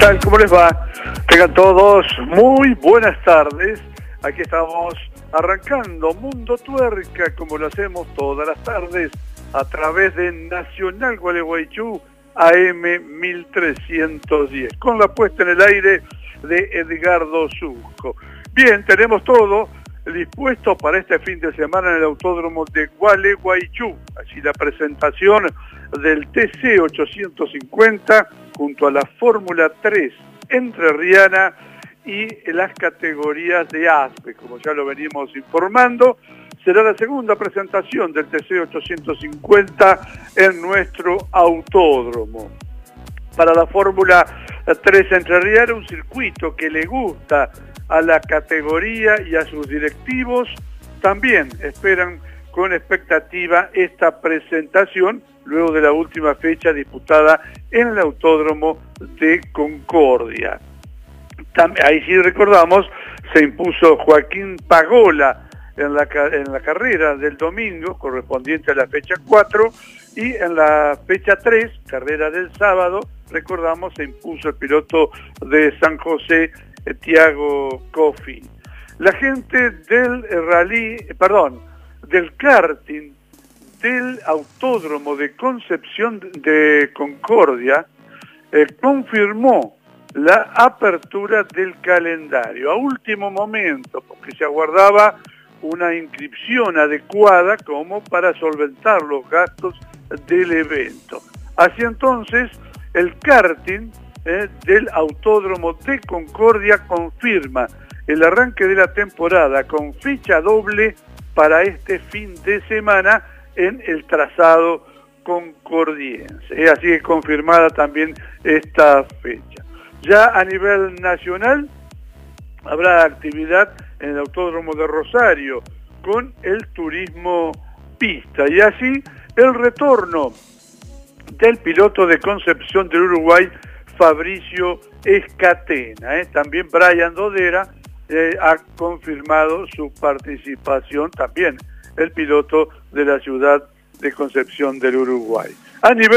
tal? ¿Cómo les va? Tengan todos muy buenas tardes. Aquí estamos arrancando Mundo Tuerca, como lo hacemos todas las tardes, a través de Nacional Gualeguaychú AM 1310, con la puesta en el aire de Edgardo Zucco. Bien, tenemos todo dispuesto para este fin de semana en el Autódromo de Gualeguaychú. Allí la presentación del TC 850 junto a la Fórmula 3 entrerriana y las categorías de ASPE, como ya lo venimos informando. Será la segunda presentación del TC 850 en nuestro autódromo. Para la Fórmula 3 entrerriana, un circuito que le gusta a la categoría y a sus directivos, también esperan con expectativa esta presentación luego de la última fecha disputada en el Autódromo de Concordia. Ahí sí recordamos, se impuso Joaquín Pagola en la carrera del domingo, correspondiente a la fecha 4, y en la fecha 3, carrera del sábado, recordamos, se impuso el piloto de San José, Thiago Coffi. La gente del del karting del Autódromo de Concepción de Concordia confirmó la apertura del calendario a último momento, porque se aguardaba una inscripción adecuada como para solventar los gastos del evento. Así entonces, el karting del Autódromo de Concordia confirma el arranque de la temporada con fecha doble para este fin de semana en el trazado concordiense. Así es confirmada también esta fecha. Ya a nivel nacional habrá actividad en el Autódromo de Rosario con el turismo pista y así el retorno del piloto de Concepción del Uruguay, Fabricio Escatena. También Brian Dodera ha confirmado su participación, también el piloto de la ciudad de Concepción del Uruguay. A nivel